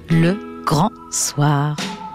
le grand soir.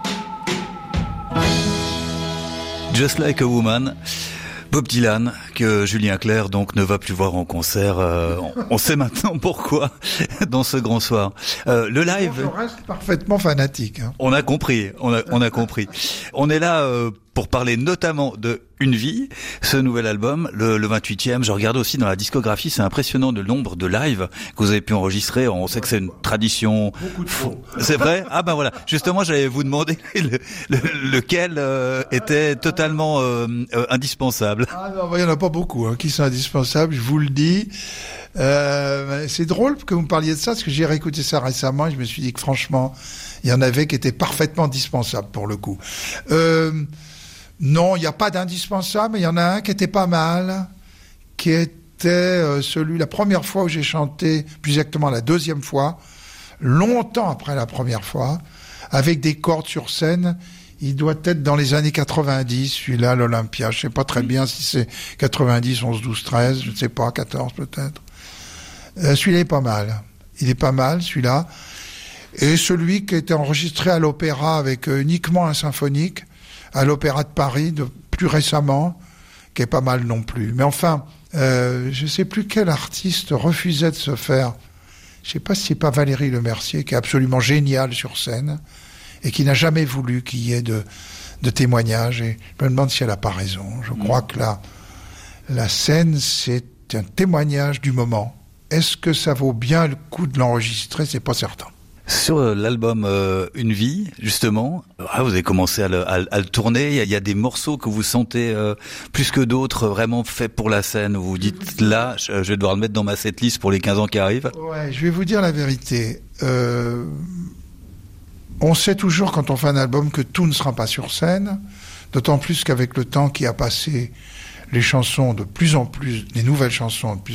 Just Like a Woman, Bob Dylan, que Julien Clerc donc ne va plus voir en concert. On sait maintenant pourquoi dans ce grand soir. Le live. Je reste parfaitement fanatique. Hein. On a compris. On a compris. On est là pour parler notamment de Une vie, ce nouvel album, le 28e. Je regarde aussi dans la discographie, c'est impressionnant le nombre de lives que vous avez pu enregistrer. On sait que c'est une tradition. Beaucoup de faux. C'est vrai? Ah ben voilà. Justement, j'allais vous demander lequel était totalement indispensable. Ah non, il y en a pas beaucoup qui sont indispensables, je vous le dis. C'est drôle que vous me parliez de ça, parce que j'ai réécouté ça récemment et je me suis dit que franchement, il y en avait qui étaient parfaitement dispensables pour le coup. Non, il n'y a pas d'indispensable, mais il y en a un qui était pas mal, qui était la première fois où j'ai chanté, plus exactement la deuxième fois, longtemps après la première fois, avec des cordes sur scène. Il doit être dans les années 90, celui-là, l'Olympia. Je sais pas très bien si c'est 90, 11, 12, 13, je ne sais pas, 14 peut-être. Celui-là est pas mal. Il est pas mal, celui-là. Et celui qui était enregistré à l'opéra avec uniquement un symphonique, à l'Opéra de Paris, plus récemment, qui est pas mal non plus. Mais enfin, je sais plus quel artiste refusait de se faire. Je sais pas si c'est pas Valérie Lemercier, qui est absolument géniale sur scène, et qui n'a jamais voulu qu'il y ait de témoignages. Et je me demande si elle n'a pas raison. Je crois que la scène, c'est un témoignage du moment. Est-ce que ça vaut bien le coup de l'enregistrer ? C'est pas certain. Sur l'album Une vie, justement, vous avez commencé à le tourner. Il y a des morceaux que vous sentez plus que d'autres vraiment faits pour la scène. Où vous dites là, je vais devoir le mettre dans ma setlist pour les 15 ans qui arrivent. Ouais, je vais vous dire la vérité. On sait toujours quand on fait un album que tout ne sera pas sur scène, d'autant plus qu'avec le temps qui a passé, les chansons de plus en plus, les nouvelles chansons de plus